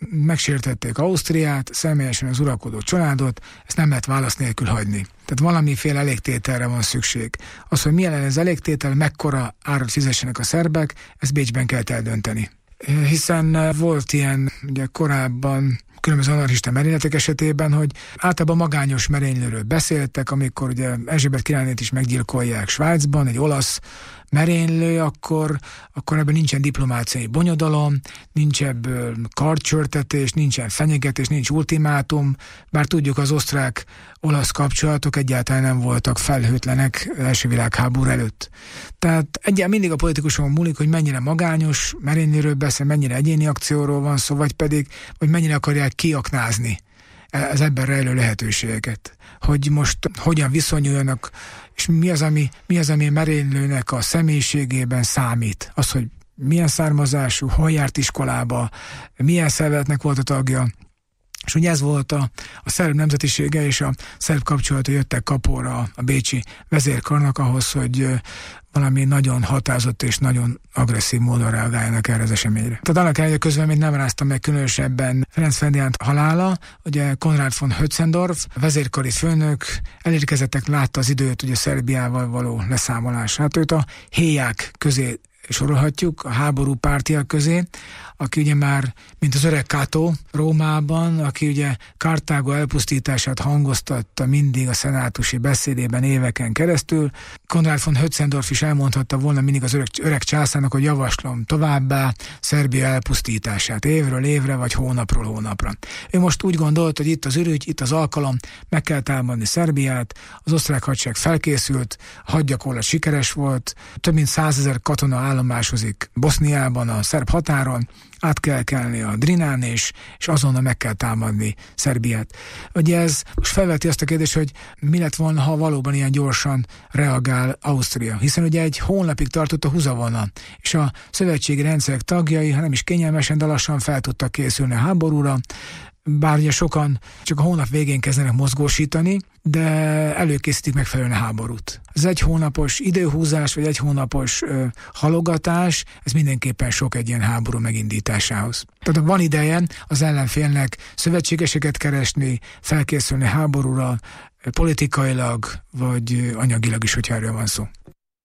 megsértették Ausztriát, személyesen az uralkodó családot, ezt nem lehet válasz nélkül hagyni. Tehát valamiféle elégtételre van szükség. Az, hogy milyen ez elégtétel, mekkora árat fizessenek a szerbek, ezt Bécsben kell eldönteni. Hiszen volt ilyen ugye korábban különböző anarchista merényletek esetében, hogy általában magányos merénylőről beszéltek, amikor ugye Erzsébet királynét is meggyilkolják Svájcban, egy olasz merénylő, akkor ebben nincsen diplomáciai bonyodalom, nincs ebből karcsörtetés, nincsen fenyegetés, nincs ultimátum, bár tudjuk, az osztrák-olasz kapcsolatok egyáltalán nem voltak felhőtlenek első világháború előtt. Tehát egyáltalán mindig a politikuson múlik, hogy mennyire magányos merénylőről beszél, mennyire egyéni akcióról van szó, vagy mennyire akarják kiaknázni az ebben rejlő lehetőségeket. Hogy most hogyan viszonyuljanak, és mi az, ami merénylőnek a személyiségében számít. Az, hogy milyen származású, hol járt iskolába, milyen szervezetnek volt a tagja. És ugye ez volt a szerb nemzetisége, és a szerb kapcsolata jöttek kapóra a bécsi vezérkarnak ahhoz, hogy valami nagyon határozott és nagyon agresszív módon reagáljanak erre az eseményre. Tehát annak ellenére közben még nem ráztam meg különösebben Ferenc Ferdinánd halála, ugye Konrad von Hötzendorf, vezérkari főnök, elérkezettek, látta az időt ugye Szerbiával való leszámolás. Hát őt a héják közé sorolhatjuk, a háború pártiak közé, aki ugye már, mint az öreg Cato Rómában, aki ugye Kartágó elpusztítását hangoztatta mindig a szenátusi beszédében éveken keresztül. Konrad von Hötzendorf is elmondhatta volna mindig az öreg császárnak, hogy javaslom továbbá Szerbia elpusztítását évről évre, vagy hónapról hónapra. Ő most úgy gondolt, hogy itt az ürügy, itt az alkalom, meg kell támadni Szerbiát, az osztrák hadsereg felkészült, a hadgyakorlat sikeres volt, több mint 100 000 katona állomásozik Boszniában, a szerb határon, át kell kelni a Drinán, és azonnal meg kell támadni Szerbiát. Ugye ez most felveti azt a kérdést, hogy mi lett volna, ha valóban ilyen gyorsan reagál Ausztria. Hiszen ugye egy hónapig tartott a húzavona, és a szövetségi rendszerek tagjai, ha nem is kényelmesen, de lassan fel tudtak készülni a háborúra, bár ugye sokan csak a hónap végén kezdenek mozgósítani, de előkészítik megfelelően a háborút. Az egy hónapos időhúzás, vagy egy hónapos halogatás, ez mindenképpen sok egy ilyen háború megindításához. Tehát van ideje az ellenfélnek szövetségeseket keresni, felkészülni háborúra, politikailag, vagy anyagilag is, hogyha erről van szó.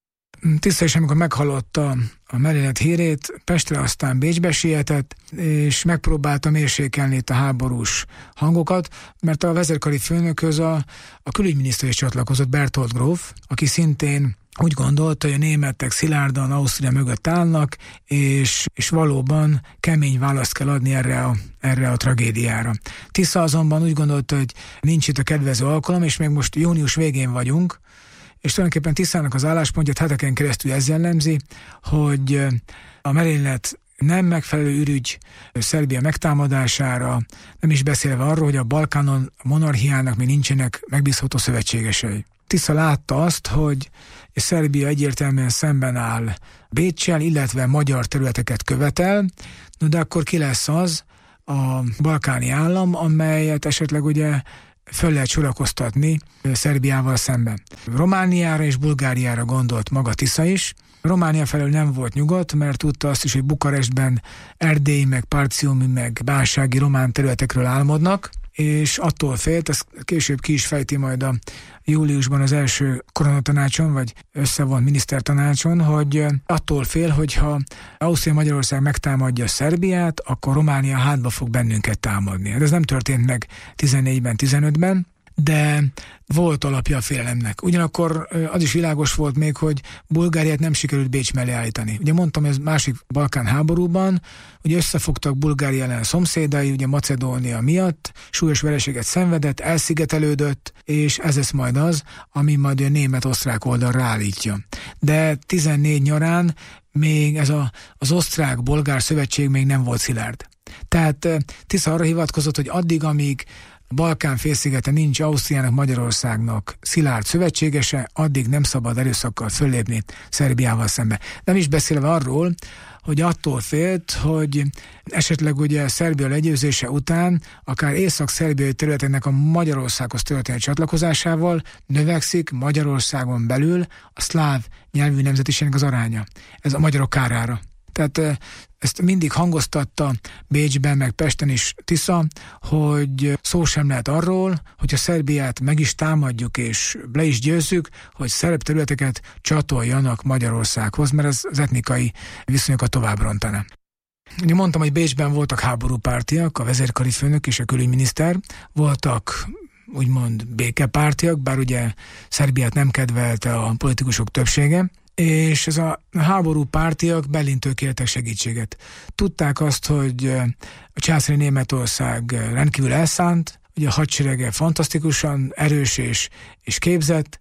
Tisza is, amikor meghallotta a merénylet hírét, Pestre, aztán Bécsbe sietett, és megpróbálta mérsékelni itt a háborús hangokat, mert a vezérkari főnökhöz a külügyminiszter is csatlakozott, Bertolt gróf, aki szintén úgy gondolta, hogy a németek szilárdan Ausztria mögött állnak, és valóban kemény választ kell adni erre a tragédiára. Tisza azonban úgy gondolta, hogy nincs itt a kedvező alkalom, és még most június végén vagyunk, és tulajdonképpen Tiszának az álláspontját heteken keresztül ez jellemzi, hogy a merénylet nem megfelelő ürügy Szerbia megtámadására, nem is beszélve arról, hogy a Balkánon a monarchiának még nincsenek megbízható szövetségesei. Tisza látta azt, hogy Szerbia egyértelműen szemben áll Béccsel, illetve magyar területeket követel, de akkor ki lesz az a balkáni állam, amelyet esetleg ugye föl lehet sorakoztatni Szerbiával szemben. Romániára és Bulgáriára gondolt maga Tisza is. Románia felől nem volt nyugodt, mert tudta azt is, hogy Bukarestben erdélyi, meg parciumi, meg bánsági román területekről álmodnak, és attól félt, ezt később ki is fejti majd a júliusban az első koronatanácson, vagy összevont minisztertanácson, hogy attól fél, hogyha Ausztria-Magyarország megtámadja Szerbiát, akkor Románia hátba fog bennünket támadni. Ez nem történt meg 14-ben, 15-ben, de volt alapja a félelemnek. Ugyanakkor az is világos volt még, hogy Bulgáriát nem sikerült Bécs mellé állítani. Ugye mondtam, ez másik Balkán háborúban, ugye összefogtak Bulgária ellen a szomszédai, ugye Macedónia miatt, súlyos vereséget szenvedett, elszigetelődött, és ez lesz majd az, ami majd a német-osztrák oldalra állítja. De 14 nyarán még ez az osztrák-bolgár szövetség még nem volt szilárd. Tehát Tisza arra hivatkozott, hogy addig, amíg Balkán félszigeten nincs Ausztriának, Magyarországnak szilárd szövetségese, addig nem szabad erőszakkal föllépni Szerbiával szembe. Nem is beszélve arról, hogy attól félt, hogy esetleg ugye Szerbia legyőzése után akár észak-szerbiai területeknek a Magyarországhoz történő csatlakozásával növekszik Magyarországon belül a szláv nyelvű nemzetiségnek az aránya. Ez a magyarok kárára. Tehát ezt mindig hangoztatta Bécsben, meg Pesten is Tisza, hogy szó sem lehet arról, hogy a Szerbiát meg is támadjuk és le is győzzük, hogy szerb területeket csatoljanak Magyarországhoz, mert ez az etnikai viszonyokat tovább rontaná. Ugye mondtam, hogy Bécsben voltak háborúpártiak, a vezérkari főnök és a külügyminiszter, voltak úgymond békepártiak, bár ugye Szerbiát nem kedvelte a politikusok többsége, és ez a háborúpártiak Berlintől kértek segítséget. Tudták azt, hogy a császári Németország rendkívül elszánt, ugye a hadserege fantasztikusan erős és képzett,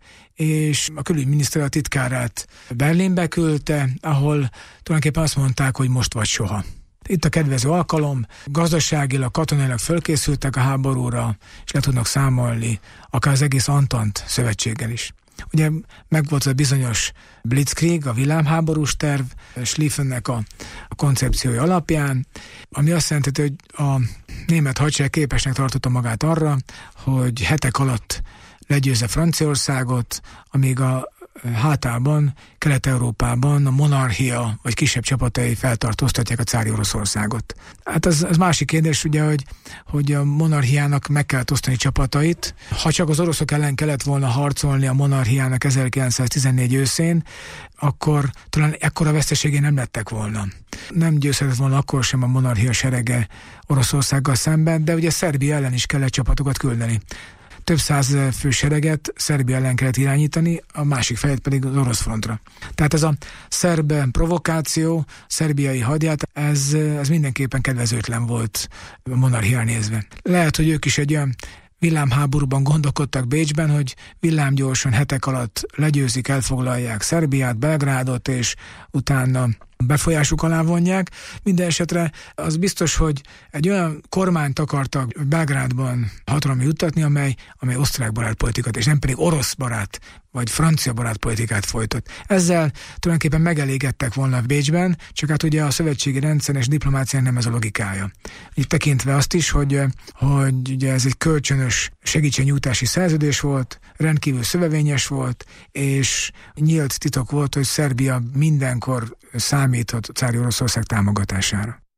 és a külügyminiszter a titkárát Berlinbe küldte, ahol tulajdonképpen azt mondták, hogy most vagy soha. Itt a kedvező alkalom, gazdaságilag, katonailag fölkészültek a háborúra, és le tudnak számolni akár az egész Antant szövetséggel is. Ugye megvolt a bizonyos Blitzkrieg, a villámháborús terv, Schlieffennek a koncepciója alapján, ami azt jelenti, hogy a német hadsereg képesnek tartotta magát arra, hogy hetek alatt legyőzze Franciaországot, amíg a hátában, Kelet-Európában a monarchia vagy kisebb csapatai feltartóztatják a cári Oroszországot. Hát ez másik kérdés, ugye, hogy a monarchiának meg kell osztani csapatait. Ha csak az oroszok ellen kellett volna harcolni a monarchiának 1914 őszén, akkor talán ekkora veszteségé nem lettek volna. Nem győzhetett volna akkor sem a monarchia serege Oroszországgal szemben, de ugye Szerbia ellen is kellett csapatokat küldeni. Több száz fő sereget Szerbia ellen kellett irányítani, a másik felet pedig az orosz frontra. Tehát ez a szerb provokáció, szerbiai hadját, ez mindenképpen kedvezőtlen volt a monarchiára nézve. Lehet, hogy ők is egy olyan villámháborúban gondolkodtak Bécsben, hogy villámgyorsan hetek alatt legyőzik, elfoglalják Szerbiát, Belgrádot, és utána befolyásuk alá vonják. Minden esetre az biztos, hogy egy olyan kormányt akartak Belgrádban hatalomra juttatni, amely osztrák barát politikát, és nem pedig orosz barát vagy francia barát politikát folytott. Ezzel tulajdonképpen megelégedtek volna Bécsben, csak hát ugye a szövetségi rendszer és diplomácián nem ez a logikája. Itt tekintve azt is, hogy ugye ez egy kölcsönös segítségnyújtási szerződés volt, rendkívül szövevényes volt, és nyílt titok volt, hogy Szerbia mindenkor számíthat a cári Oroszország támogatására.